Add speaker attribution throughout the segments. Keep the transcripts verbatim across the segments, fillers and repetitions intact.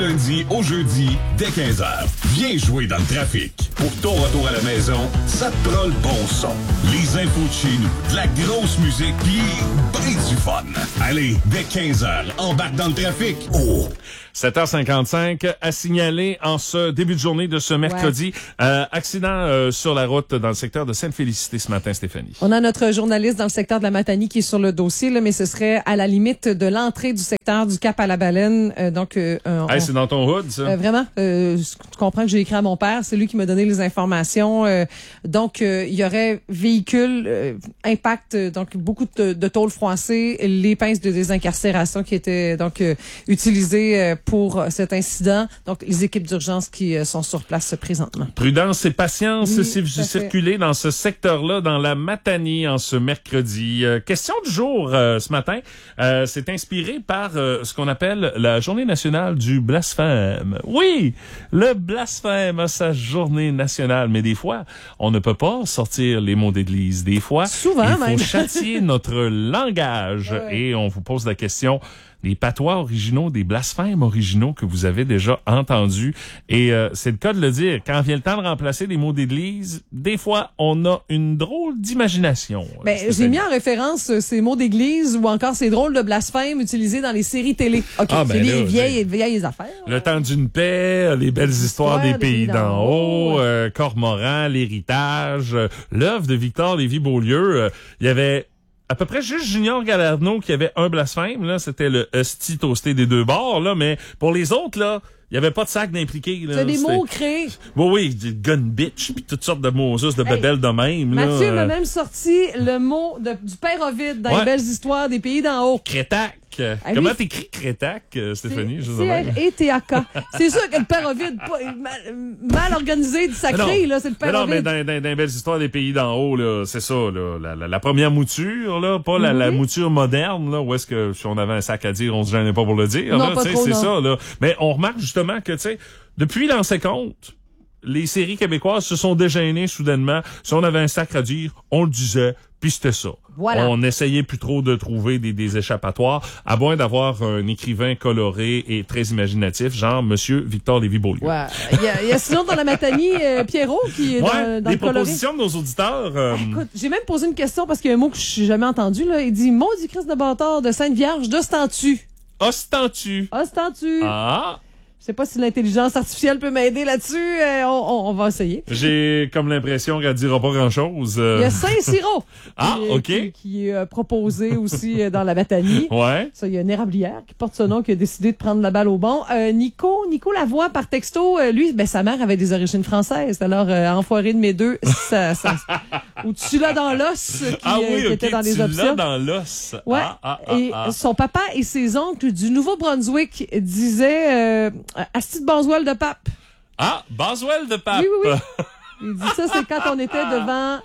Speaker 1: lundi au jeudi, dès quinze heures. Viens jouer dans le trafic. Pour ton retour à la maison, ça te prend le bon son. Les infos de chez nous, de la grosse musique, pis ben du fun. Allez, dès quinze heures, embarque dans le trafic. Oh!
Speaker 2: sept heures cinquante-cinq, à signaler en ce début de journée de ce mercredi. Ouais. Euh, accident euh, sur la route dans le secteur de Sainte-Félicité ce matin, Stéphanie.
Speaker 3: On a notre journaliste dans le secteur de la Matanie qui est sur le dossier, là, mais ce serait à la limite de l'entrée du secteur du Cap à la Baleine. Euh, donc, euh, on,
Speaker 2: hey, c'est dans ton hood, ça?
Speaker 3: Euh, vraiment. Euh, tu comprends que j'ai écrit à mon père. C'est lui qui m'a donné les informations. Euh, donc, euh, il y aurait véhicule, euh, impact, euh, donc beaucoup de, de tôle froissée, les pinces de désincarcération qui étaient donc euh, utilisées euh, pour cet incident. Donc, les équipes d'urgence qui euh, sont sur place présentement.
Speaker 2: Prudence et patience
Speaker 3: oui,
Speaker 2: si vous circulez dans ce secteur-là, dans la Matanie, en ce mercredi. Euh, question du jour euh, ce matin, euh, c'est inspiré par euh, ce qu'on appelle la Journée nationale du blasphème. Oui, le blasphème a sa journée nationale, mais des fois, on ne peut pas sortir les mots d'église. Des fois,
Speaker 3: souvent
Speaker 2: il faut
Speaker 3: même.
Speaker 2: châtier notre langage.
Speaker 3: Ouais.
Speaker 2: Et on vous pose la question... des patois originaux, des blasphèmes originaux que vous avez déjà entendus. Et euh, c'est le cas de le dire. Quand vient le temps de remplacer des mots d'église, des fois, on a une drôle d'imagination.
Speaker 3: Ben, j'ai mis en référence euh, ces mots d'église ou encore ces drôles de blasphèmes utilisés dans les séries télé. OK,
Speaker 2: ah, ben
Speaker 3: c'est les
Speaker 2: là,
Speaker 3: vieilles, vieilles affaires.
Speaker 2: Le temps d'une paix, les belles histoires des, des pays d'en haut,
Speaker 3: ouais.
Speaker 2: euh, Cormoran, l'héritage, euh, l'œuvre de Victor Lévy-Beaulieu. Euh, il y avait... à peu près juste Junior Galarno qui avait un blasphème, là, c'était le hostie toasté des deux bords, là, mais pour les autres, là, il y avait pas de sac d'impliqué, là.
Speaker 3: C'est des
Speaker 2: c'était...
Speaker 3: mots créés.
Speaker 2: Oui, oui, gun bitch, puis toutes sortes de mots, de hey, bébelles de même, là.
Speaker 3: Mathieu m'a même sorti le mot de, du père Ovid dans
Speaker 2: ouais.
Speaker 3: les belles histoires des pays d'en haut.
Speaker 2: Crétac.
Speaker 3: Ah,
Speaker 2: Comment
Speaker 3: oui.
Speaker 2: t'écris Crétac, Stéphanie?
Speaker 3: C R E T A K. C'est sûr que le père Ovid, mal, mal organisé du sacré, là, c'est le père
Speaker 2: mais non,
Speaker 3: Ovid.
Speaker 2: mais dans, dans, dans les belles histoires des pays d'en haut, là, c'est ça, là, la, la, la première mouture, là, pas la, mm-hmm. la mouture moderne, là, où est-ce que si on avait un sac à dire, on se gênait pas pour le dire,
Speaker 3: non,
Speaker 2: là,
Speaker 3: pas trop,
Speaker 2: c'est
Speaker 3: non.
Speaker 2: ça, là. Mais on remarque justement que, tu sais, depuis l'an cinquante, les séries québécoises se sont dégênées soudainement. Si on avait un sac à dire, on le disait, puis c'était ça.
Speaker 3: Voilà.
Speaker 2: On essayait plus trop de trouver des, des échappatoires, à moins d'avoir un écrivain coloré et très imaginatif, genre Monsieur Victor Lévy-Beaulieu.
Speaker 3: Ouais. Il y a, il y a sinon dans la Matanie, euh, Pierrot, qui est
Speaker 2: ouais,
Speaker 3: dans, dans
Speaker 2: des
Speaker 3: le coloré.
Speaker 2: propositions de nos auditeurs. Euh...
Speaker 3: Écoute, j'ai même posé une question parce qu'il y a un mot que je n'ai jamais entendu, là. Il dit, maudit Christ de bâtard de Sainte Vierge d'Ostentu.
Speaker 2: Ostentu.
Speaker 3: Ostentu.
Speaker 2: Ah.
Speaker 3: Je sais pas si l'intelligence artificielle peut m'aider là-dessus. Euh, on, on, on va essayer.
Speaker 2: J'ai comme l'impression qu'elle dira pas grand-chose. Euh...
Speaker 3: Il y a Saint-Cyro.
Speaker 2: ah,
Speaker 3: qui,
Speaker 2: OK.
Speaker 3: Qui, qui est euh, proposé aussi euh, dans la Matanie.
Speaker 2: Ouais.
Speaker 3: Ça, il y a une érablière qui porte ce nom, qui a décidé de prendre la balle au bon. Euh, Nico, Nico Lavoie, par texto, euh, lui, ben, sa mère avait des origines françaises. Alors, euh, enfoiré de mes deux, ça, ça, ou tu l'as dans l'os, qui,
Speaker 2: ah, oui,
Speaker 3: euh, qui
Speaker 2: okay,
Speaker 3: était dans les
Speaker 2: tu
Speaker 3: options.
Speaker 2: l'as dans l'os.
Speaker 3: Ouais.
Speaker 2: Ah, ah, ah,
Speaker 3: et
Speaker 2: ah.
Speaker 3: son papa et ses oncles du Nouveau-Brunswick disaient, euh, Asti de Boswell de pape.
Speaker 2: Ah, Boswell de pape.
Speaker 3: Oui, oui, oui. Il dit ça, c'est quand on était devant,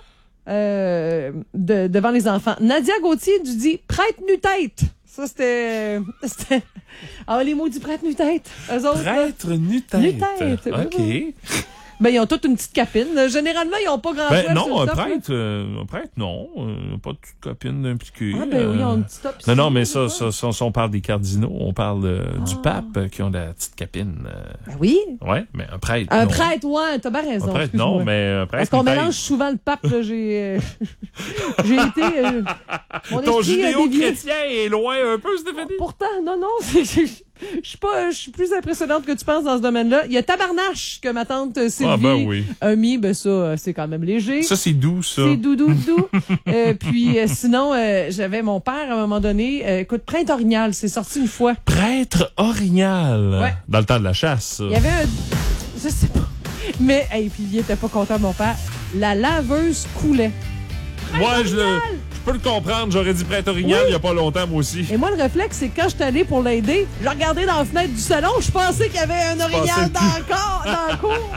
Speaker 3: euh, de, devant les enfants. Nadia Gauthier du dit prêtre nu-tête. Ça, c'était, c'était, ah, les maudits prêtres nu-tête. Eux autres.
Speaker 2: Prêtre nu-tête.
Speaker 3: Nu-tête.
Speaker 2: OK.
Speaker 3: Ben, ils ont toutes une petite capine. Généralement, ils ont pas grand chose.
Speaker 2: Ben, non, un prêtre, euh, un prêtre, non. Euh, pas de petite copine impliquée.
Speaker 3: Ah, ben oui, ils ont une petite top.
Speaker 2: Non, non, mais ça, ça, ça, ça, on parle des cardinaux, on parle euh, ah. du pape euh, qui ont la petite capine. Euh...
Speaker 3: Ben oui.
Speaker 2: Ouais, mais un prêtre.
Speaker 3: Un
Speaker 2: non.
Speaker 3: prêtre, ouais, t'as bien raison.
Speaker 2: Un prêtre, non, mais un prêtre.
Speaker 3: Parce qu'on mélange souvent le pape, là, j'ai, euh, j'ai été, euh, mon
Speaker 2: Ton
Speaker 3: judéo-chrétien
Speaker 2: est loin un peu, Stéphanie.
Speaker 3: Pourtant, non, non, c'est, je suis pas, je suis plus impressionnante que tu penses dans ce domaine-là. Il y a Tabarnache que ma tante Sylvie
Speaker 2: ah, ben oui.
Speaker 3: a mis, ben ça, c'est quand même léger.
Speaker 2: Ça, c'est doux, ça.
Speaker 3: C'est doux, doux, doux. euh, puis euh, sinon, euh, j'avais mon père à un moment donné, euh, écoute, Prêtre Orignal, c'est sorti une fois.
Speaker 2: Prêtre Orignal.
Speaker 3: Ouais.
Speaker 2: Dans le temps de la chasse, ça.
Speaker 3: Il y avait un, je sais pas, mais, et hey, puis il était pas content, mon père. La laveuse coulait.
Speaker 2: Moi, je le... Je peux le comprendre, j'aurais dit Prêtre Orignal oui. il y a pas longtemps, moi aussi.
Speaker 3: Et moi, le réflexe, c'est que quand je suis allée pour l'aider, je regardais dans la fenêtre du salon, je pensais qu'il y avait un Orignal dans le corps, dans le cours.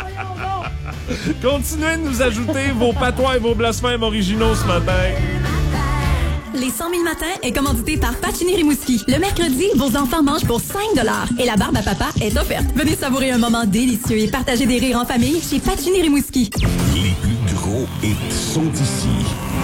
Speaker 2: Continuez de nous ajouter vos patois et vos blasphèmes originaux ce matin.
Speaker 4: Les cent mille matins est commandité par Pacini Rimouski. Le mercredi, vos enfants mangent pour cinq dollars et la barbe à papa est offerte. Venez savourer un moment délicieux et partager des rires en famille chez Pacini Rimouski.
Speaker 1: Les plus gros hits sont ici.